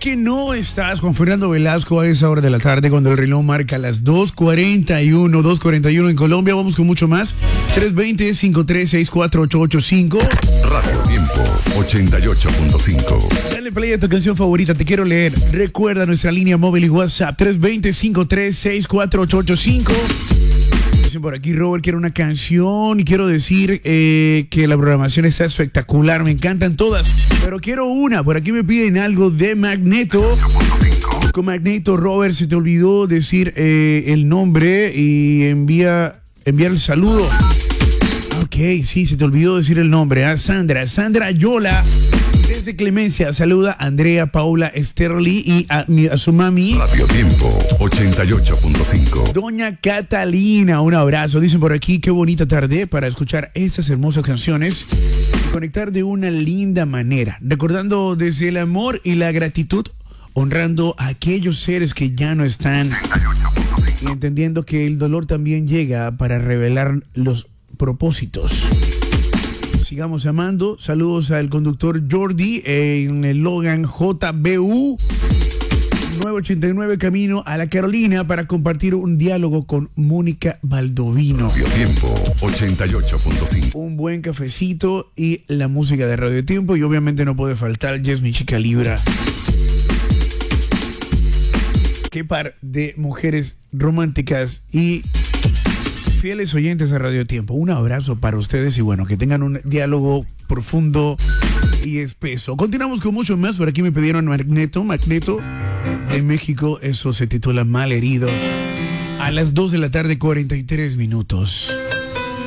que no estás con Fernando Velasco a esa hora de la tarde cuando el reloj marca las 2:41 en Colombia? Vamos con mucho más. 320-5364885. Radio Tiempo 88.5. Dale play a tu canción favorita, te quiero leer. Recuerda nuestra línea móvil y WhatsApp 320-5364885. Dicen por aquí, Robert, quiero una canción y quiero decir que la programación está espectacular, me encantan todas, pero quiero una. Por aquí me piden algo de Magneto. Con Magneto, Robert, se te olvidó decir el nombre y enviar el saludo. Ok, sí, se te olvidó decir el nombre. A Sandra Yola, desde Clemencia. Saluda a Andrea, Paula, Sterly y a su mami. Radio Tiempo 88.5. Doña Catalina, un abrazo. Dicen por aquí, qué bonita tarde para escuchar estas hermosas canciones y conectar de una linda manera, recordando desde el amor y la gratitud, honrando a aquellos seres que ya no están y entendiendo que el dolor también llega para revelar los propósitos. Sigamos amando. Saludos al conductor Jordi en el Logan JBU 989 camino a la Carolina para compartir un diálogo con Mónica Baldovino. Radio Tiempo 88.5. Un buen cafecito y la música de Radio Tiempo, y obviamente no puede faltar Jess, mi chica Libra. Qué par de mujeres románticas y fieles oyentes a Radio Tiempo. Un abrazo para ustedes y bueno, que tengan un diálogo profundo y espeso. Continuamos con mucho más. Por aquí me pidieron Magneto de México. Eso se titula Mal Herido. A las 2 de la tarde, 43 minutos.